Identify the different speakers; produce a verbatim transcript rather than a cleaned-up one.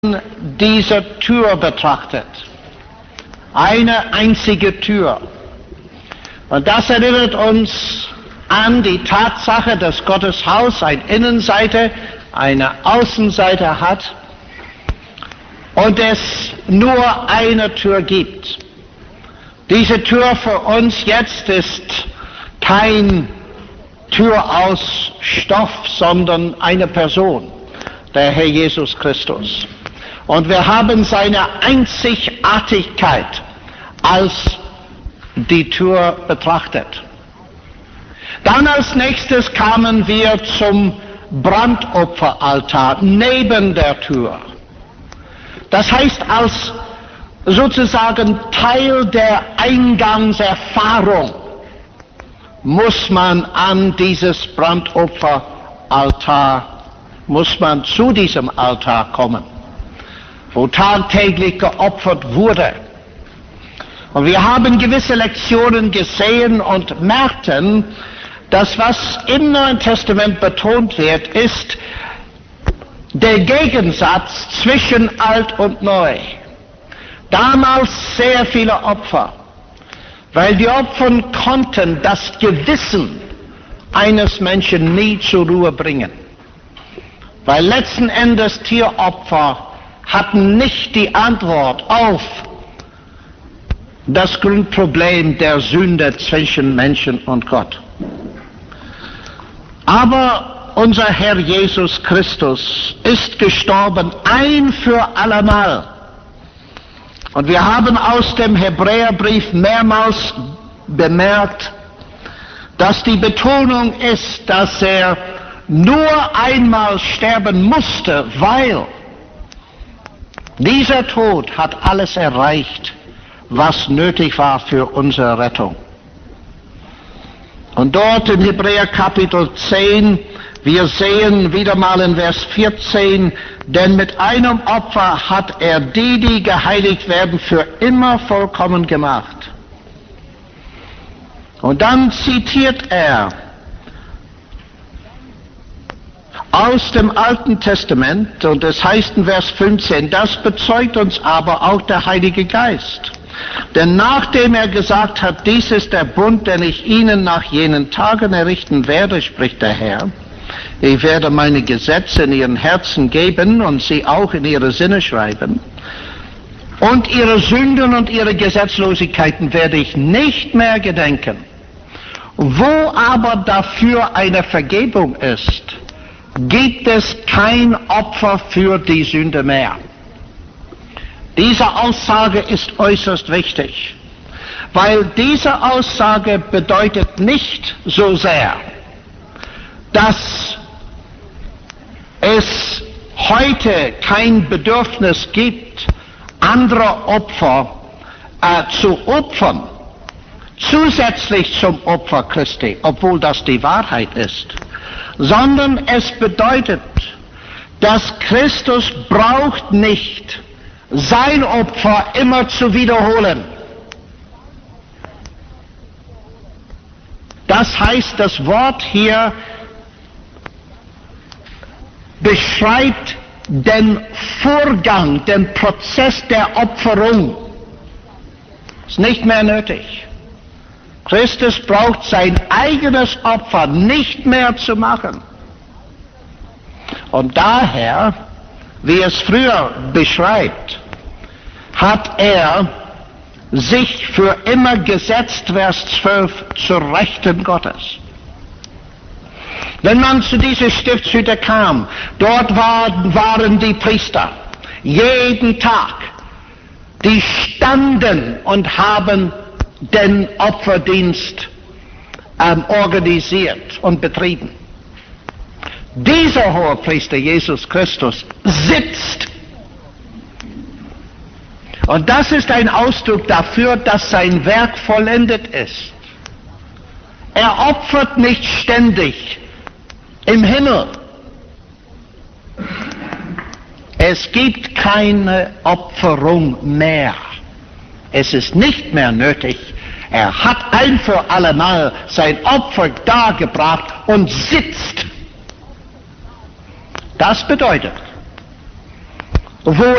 Speaker 1: diese Tür betrachtet. Eine einzige Tür. Und das erinnert uns an die Tatsache, dass Gottes Haus eine Innenseite, eine Außenseite hat und es nur eine Tür gibt. Diese Tür für uns jetzt ist kein Tür aus Stoff, sondern eine Person, der Herr Jesus Christus. Und wir haben seine Einzigartigkeit als die Tür betrachtet. Dann als nächstes kamen wir zum Brandopferaltar neben der Tür. Das heißt, als sozusagen Teil der Eingangserfahrung muss man an dieses Brandopferaltar, muss man zu diesem Altar kommen, wo tagtäglich geopfert wurde. Und wir haben gewisse Lektionen gesehen und merkten, dass was im Neuen Testament betont wird, ist der Gegensatz zwischen Alt und Neu. Damals sehr viele Opfer, weil die Opfer konnten das Gewissen eines Menschen nie zur Ruhe bringen. Weil letzten Endes Tieropfer hatten nicht die Antwort auf das Grundproblem der Sünde zwischen Menschen und Gott. Aber unser Herr Jesus Christus ist gestorben ein für allemal. Und wir haben aus dem Hebräerbrief mehrmals bemerkt, dass die Betonung ist, dass er nur einmal sterben musste, weil dieser Tod hat alles erreicht, was nötig war für unsere Rettung. Und dort in Hebräer Kapitel zehn, wir sehen wieder mal in Vers vierzehn, denn mit einem Opfer hat er die, die geheiligt werden, für immer vollkommen gemacht. Und dann zitiert er aus dem Alten Testament, und es heißt in Vers fünfzehn, das bezeugt uns aber auch der Heilige Geist. Denn nachdem er gesagt hat, dies ist der Bund, den ich ihnen nach jenen Tagen errichten werde, spricht der Herr, ich werde meine Gesetze in ihren Herzen geben und sie auch in ihre Sinne schreiben. Und ihre Sünden und ihre Gesetzlosigkeiten werde ich nicht mehr gedenken. Wo aber dafür eine Vergebung ist, gibt es kein Opfer für die Sünde mehr. Diese Aussage ist äußerst wichtig, weil diese Aussage bedeutet nicht so sehr, dass es heute kein Bedürfnis gibt, andere Opfer äh, zu opfern, zusätzlich zum Opfer Christi, obwohl das die Wahrheit ist, sondern es bedeutet, dass Christus braucht nicht sein Opfer immer zu wiederholen. Das heißt, das Wort hier beschreibt den Vorgang, den Prozess der Opferung. Ist nicht mehr nötig. Christus braucht sein eigenes Opfer nicht mehr zu machen. Und daher, wie es früher beschreibt, hat er sich für immer gesetzt, Vers zwölf, zur Rechten Gottes. Wenn man zu dieser Stiftshütte kam, dort war, waren die Priester, jeden Tag, die standen und haben den Opferdienst ähm, organisiert und betrieben. Dieser Hohepriester, Jesus Christus, sitzt. Und das ist ein Ausdruck dafür, dass sein Werk vollendet ist. Er opfert nicht ständig im Himmel. Es gibt keine Opferung mehr. Es ist nicht mehr nötig. Er hat ein für allemal sein Opfer dargebracht und sitzt. Das bedeutet, wo